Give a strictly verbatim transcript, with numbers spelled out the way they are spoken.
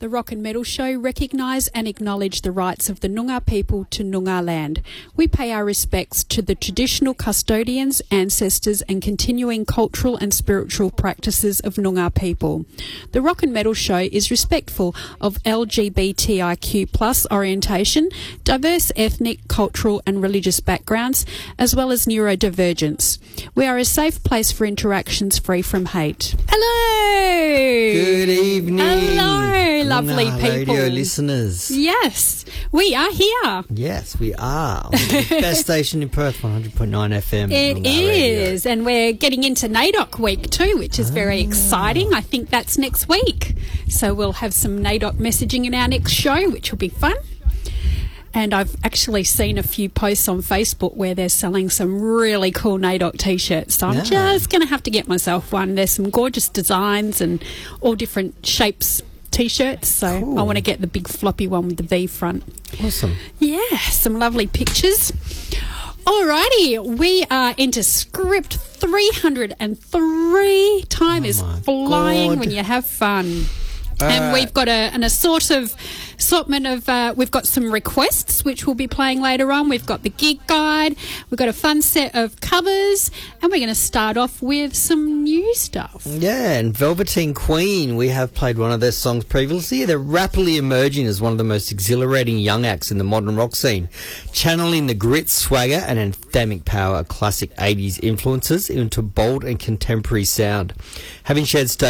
The Rock and Metal Show recognise and acknowledge the rights of the Noongar people to Noongar land. We pay our respects to the traditional custodians, ancestors and continuing cultural and spiritual practices of Noongar people. The Rock and Metal Show is respectful of L G B T I Q plus orientation, diverse ethnic, cultural and religious backgrounds, as well as neurodivergence. We are a safe place for interactions free from hate. Hello! Good evening. Hello, lovely Noongar people. Radio listeners. Yes, we are here. Yes, we are. On the best station in Perth, one hundred point nine F M. It Noongar is, Radio. and we're getting into NAIDOC week too, which is very Ah. exciting. I think that's next week. So we'll have some NAIDOC messaging in our next show, which will be fun. And I've actually seen a few posts on Facebook where they're selling some really cool NAIDOC T-shirts. So I'm Yeah. just going to have to get myself one. There's some gorgeous designs and all different shapes T-shirts. So Cool. I want to get the big floppy one with the V front. Awesome. Yeah, some lovely pictures. Alrighty, we are into script three hundred three. Time Oh is my flying God. when you have fun. All and right. we've got a, an assort of assortment of, uh, we've got some requests which we'll be playing later on. We've got the gig guide, we've got a fun set of covers, and we're going to start off with some new stuff. Yeah, and Velveteen Queen, we have played one of their songs previously. They're rapidly emerging as one of the most exhilarating young acts in the modern rock scene, channeling the grit, swagger and anthemic power of classic eighties influences into bold and contemporary sound. Having shared stage